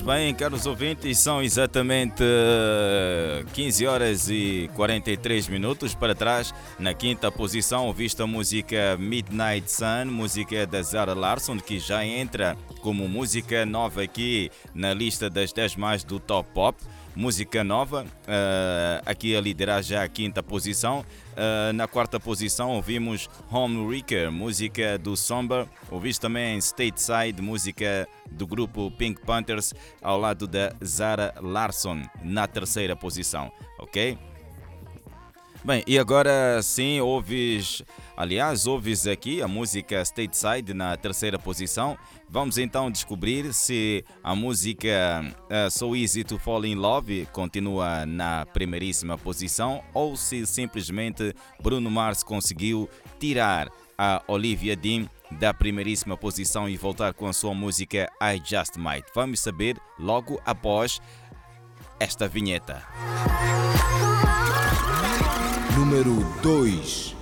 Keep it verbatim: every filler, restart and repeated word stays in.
Pois bem, caros ouvintes, são exatamente quinze horas e quarenta e três minutos para trás. Na quinta posição, ouviste a música Midnight Sun, música da Zara Larsson, que já entra como música nova aqui na lista das dez mais do Top Pop. Música nova, uh, aqui a liderar já a quinta posição. Uh, na quarta posição ouvimos Home Wrecker, música do Somber. Ouviste também Stateside, música do grupo Pink Panthers, ao lado da Zara Larsson, na terceira posição, ok? Bem, e agora sim ouves, aliás, ouves aqui a música Stateside na terceira posição. Vamos então descobrir se a música uh, So Easy to Fall in Love continua na primeiríssima posição ou se simplesmente Bruno Mars conseguiu tirar a Olivia Dean da primeiríssima posição e voltar com a sua música I Just Might. Vamos saber logo após esta vinheta. Número dois.